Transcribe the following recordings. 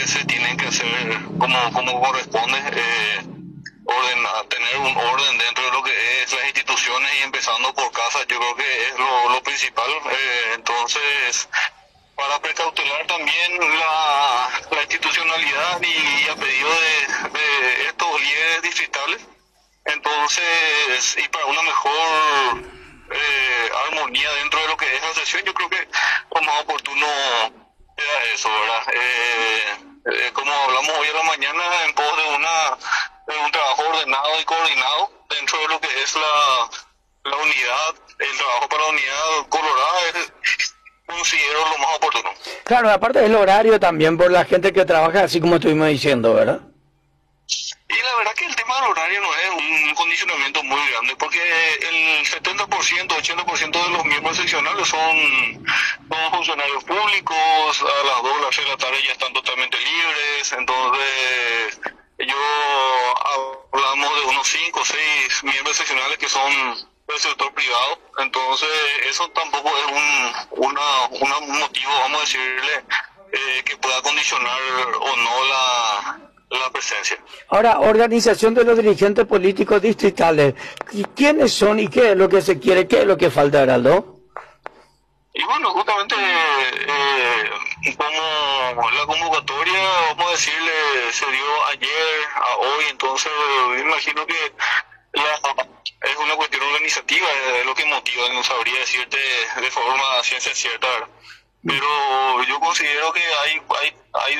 se tienen que hacer como corresponde, tener un orden dentro de lo que es las instituciones y empezando por casa, yo creo que es lo principal. Entonces, para precautelar también la institucionalidad y a pedido de estos líderes distritales, entonces, y para una mejor armonía dentro de lo que es la sesión, yo creo que lo más oportuno era eso, ¿verdad? Como hablamos hoy a la mañana, en pos de un trabajo ordenado y coordinado dentro de lo que es la unidad, el trabajo para la unidad colorada, considero lo más oportuno. Claro, aparte del horario también por la gente que trabaja, así como estuvimos diciendo, ¿verdad? Y la verdad que el tema del horario no es un condicionamiento muy grande, porque el 70%, 80% de los miembros seccionales son funcionarios públicos, a las 2 las 6 de la tarde ya están totalmente libres, entonces hablamos de unos 5 o 6 miembros seccionales que son del sector privado, entonces eso tampoco es un motivo, vamos a decirle, que pueda condicionar o no la presencia. Ahora, organización de los dirigentes políticos distritales, ¿quiénes son y qué es lo que se quiere, qué es lo que falta, Heraldo? Y bueno, justamente como la convocatoria, vamos a decirle, se dio ayer a hoy, entonces imagino que es una cuestión organizativa, es lo que motiva, no sabría decirte de forma ciencia cierta, ¿verdad? Pero yo considero que hay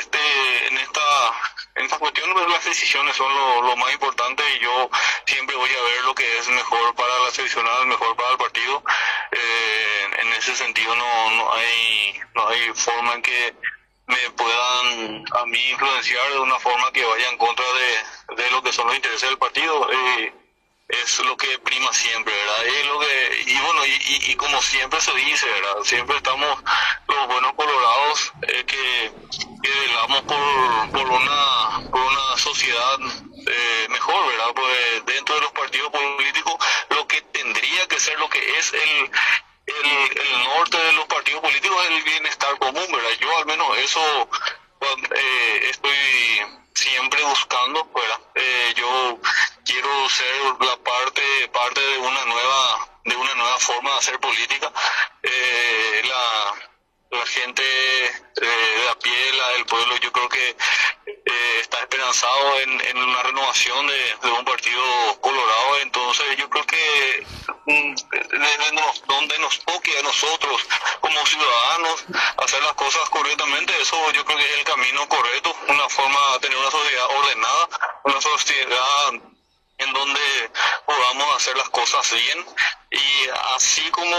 en esta cuestión las decisiones son lo más importante, y yo siempre voy a ver lo que es mejor para la seccional, mejor para el partido. En ese sentido no hay forma en que me puedan a mí influenciar de una forma que vaya en contra de lo que son los intereses del partido. Es lo que prima siempre, ¿verdad? Es lo que, y bueno, y como siempre se dice, ¿verdad? Siempre estamos los buenos colorados que velamos por una sociedad mejor, ¿verdad? Pues dentro de los partidos políticos, lo que tendría que ser, lo que es el norte de los partidos políticos es el bienestar común, ¿verdad? Yo al menos eso estoy siempre buscando, ¿verdad? Yo quiero ser parte de una nueva forma de hacer política. La gente de a pie, del pueblo, yo creo que está esperanzado en una renovación de un partido colorado. Entonces yo creo que donde nos toque a nosotros como ciudadanos hacer las cosas correctamente, eso yo creo que es el camino correcto, una forma de tener una sociedad ordenada, una sociedad en donde podamos hacer las cosas bien, y así como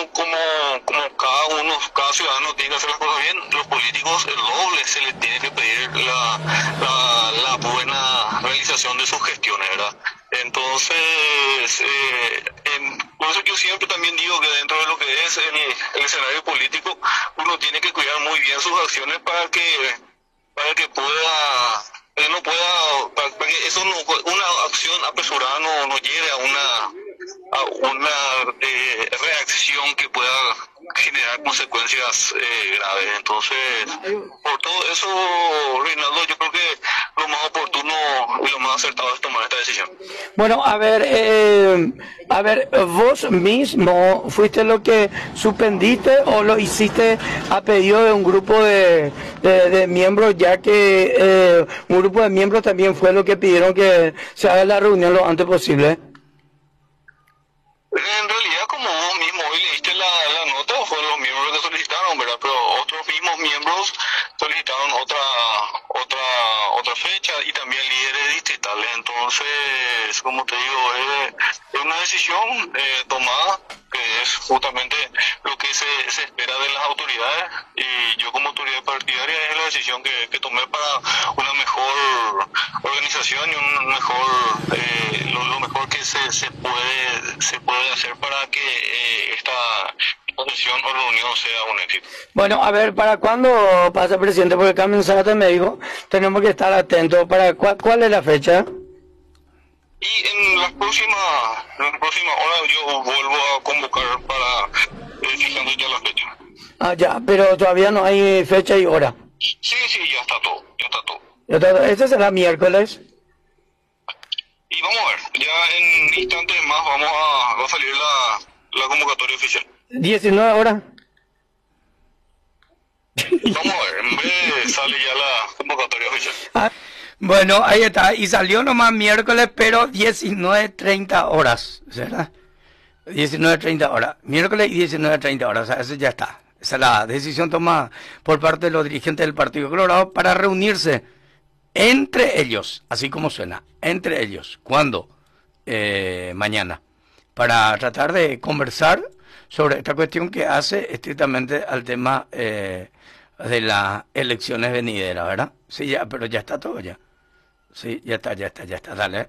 cada ciudadano tiene que hacer las cosas bien, los políticos el doble se les tiene que pedir la buena realización de sus gestiones, ¿verdad? Entonces, por eso yo siempre también digo que dentro de lo que es el escenario político, uno tiene que cuidar muy bien sus acciones para que pueda para que eso una acción apresurada no lleve a una reacción que pueda generar consecuencias graves. Entonces, por todo eso, Reinaldo, yo creo que lo más oportuno y lo más acertado es tomar esta decisión. Bueno, a ver, vos mismo fuiste lo que suspendiste o lo hiciste a pedido de un grupo de miembros, ya que un grupo de miembros también fue lo que pidieron que se haga la reunión lo antes posible. En realidad, como vos mismo hoy leíste la nota, fueron los miembros que solicitaron, ¿verdad? Pero otros mismos miembros solicitaron otra fecha, y también líderes distritales. Entonces, como te digo, es una decisión tomada, que es justamente lo que se espera de las autoridades, y yo como autoridad partidaria es la decisión que tomé para una mejor organización y un mejor lo mejor que se puede hacer para que esta sesión o reunión sea un éxito. Bueno, a ver, ¿para cuándo pasa, presidente? Porque Carmen Zárate me dijo, tenemos que estar atentos. ¿Cuál es la fecha? Y en la próxima hora yo vuelvo a convocar para fijando ya la fecha. Ah, ya, pero todavía no hay fecha y hora. Sí, sí, ya está todo, ya está todo. Este será miércoles. Y vamos a ver, ya en instantes más va a salir la convocatoria oficial. 19 horas. Vamos a ver, en breve sale ya la convocatoria oficial. Ah, bueno, ahí está. Y salió nomás miércoles, pero 19:30 horas, ¿verdad? 19:30 horas. Miércoles y 19:30 horas. O sea, eso ya está. Esa es la decisión tomada por parte de los dirigentes del Partido Colorado para reunirse entre ellos, así como suena, entre ellos. ¿Cuándo? Mañana. Para tratar de conversar sobre esta cuestión que hace estrictamente al tema de las elecciones venideras, ¿verdad? Sí, ya, pero ya está todo ya. Sí, ya está, dale.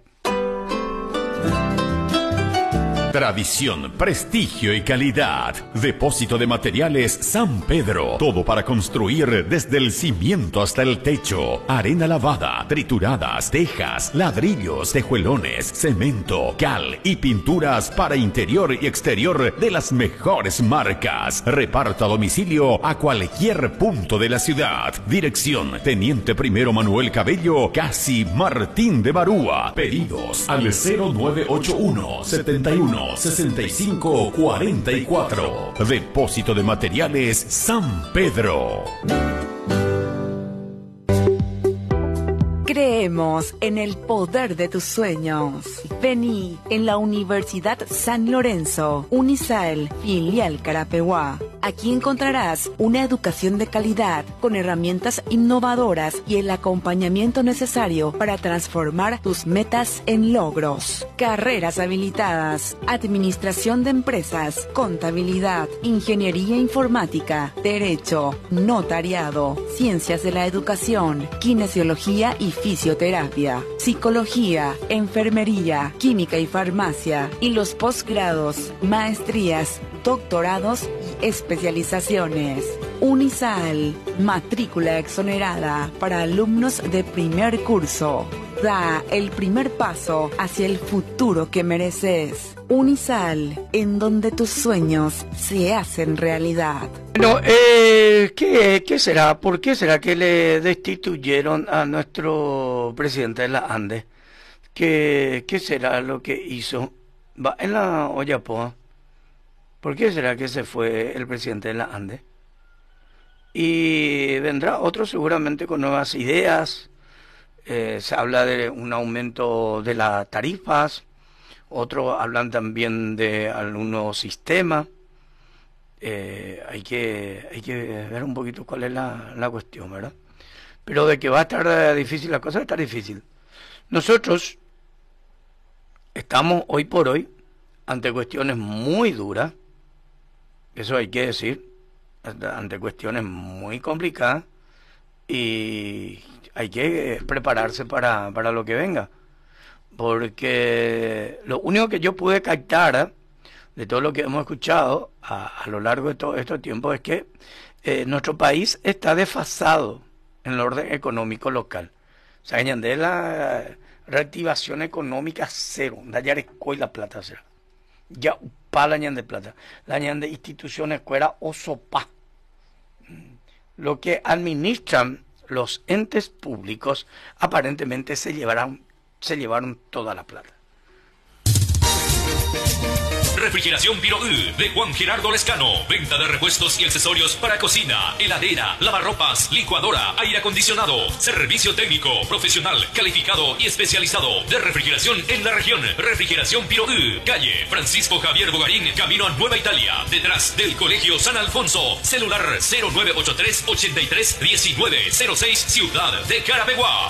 Tradición, prestigio y calidad. Depósito de materiales San Pedro. Todo para construir desde el cimiento hasta el techo. Arena lavada, trituradas, tejas, ladrillos, tejuelones, cemento, cal y pinturas para interior y exterior de las mejores marcas. Reparta a domicilio a cualquier punto de la ciudad. Dirección: Teniente Primero Manuel Cabello, casi Martín de Barúa. Pedidos al 0981 71 65 44. Depósito de materiales San Pedro. Creemos en el poder de tus sueños. Vení en la Universidad San Lorenzo, Unisael, filial Carapeguá. Aquí encontrarás una educación de calidad con herramientas innovadoras y el acompañamiento necesario para transformar tus metas en logros. Carreras habilitadas: administración de empresas, contabilidad, ingeniería informática, derecho, notariado, ciencias de la educación, kinesiología y fisioterapia, psicología, enfermería, química y farmacia, y los posgrados, maestrías, doctorados y especializaciones. Unisal, matrícula exonerada para alumnos de primer curso. Da el primer paso hacia el futuro que mereces. Unisal, en donde tus sueños se hacen realidad. Bueno, ¿qué será? ¿Por qué será que le destituyeron a nuestro presidente de la Andes? ¿Qué será lo que hizo? Va en la olla poa. ¿Por qué será que se fue el presidente de la Andes? Y vendrá otro seguramente con nuevas ideas. Se habla de un aumento de las tarifas. Otros hablan también de algún nuevo sistema. Hay que ver un poquito cuál es la cuestión, ¿verdad? Pero de que va a estar difícil la cosa, va a estar difícil. Nosotros estamos hoy por hoy ante cuestiones muy duras, eso hay que decir, ante cuestiones muy complicadas, y hay que prepararse para lo que venga. Porque lo único que yo pude captar de todo lo que hemos escuchado a lo largo de todo este tiempo es que nuestro país está desfasado en el orden económico local. O sea, de la reactivación económica cero, da ya y la plata cero. Ya upa la de plata. La de instituciones cuera o sopa. Lo que administran los entes públicos aparentemente se llevaron toda la plata. Refrigeración Piro U de Juan Gerardo Lescano. Venta de repuestos y accesorios para cocina, heladera, lavarropas, licuadora, aire acondicionado. Servicio técnico, profesional, calificado y especializado de refrigeración en la región. Refrigeración Piro U. Calle Francisco Javier Bogarín, camino a Nueva Italia. Detrás del Colegio San Alfonso. Celular 0983 83 1906, Ciudad de Carapeguá.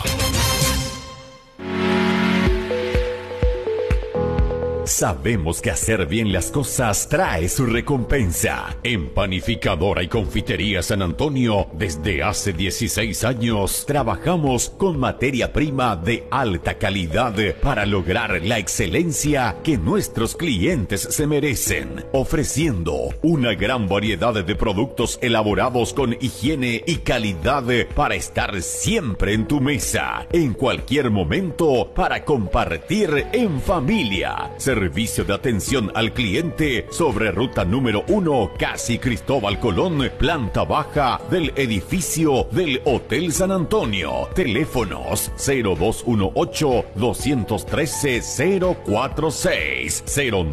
Sabemos que hacer bien las cosas trae su recompensa. En Panificadora y Confitería San Antonio, desde hace 16 años, trabajamos con materia prima de alta calidad para lograr la excelencia que nuestros clientes se merecen, ofreciendo una gran variedad de productos elaborados con higiene y calidad para estar siempre en tu mesa, en cualquier momento, para compartir en familia. Servicio servicio de atención al cliente sobre ruta número 1, casi Cristóbal Colón, planta baja del edificio del Hotel San Antonio. Teléfonos 0218-213-046,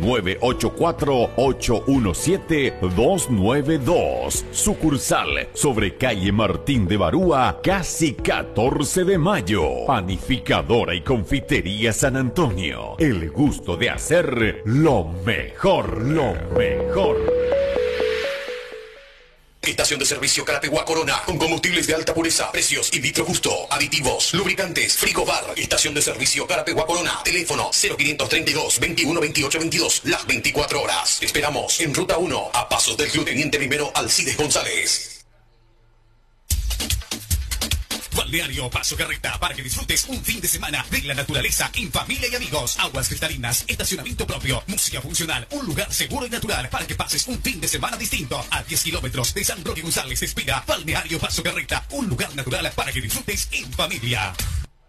0984-817-292. Sucursal sobre calle Martín de Barúa, casi 14 de mayo. Panificadora y confitería San Antonio. El gusto de hacer lo mejor, lo mejor. Estación de servicio Carapeguá Corona, con combustibles de alta pureza, precios y litro justo, aditivos, lubricantes, frigobar. Estación de servicio Carapeguá Corona, teléfono 0532 21 28 22, las 24 horas. Te esperamos en Ruta 1, a pasos del Club Teniente Primero Alcides González. Balneario Paso Carreta, para que disfrutes un fin de semana de la naturaleza en familia y amigos. Aguas cristalinas, estacionamiento propio, música funcional, un lugar seguro y natural para que pases un fin de semana distinto. A 10 kilómetros de San Roque González te espera Balneario Paso Carreta, un lugar natural para que disfrutes en familia.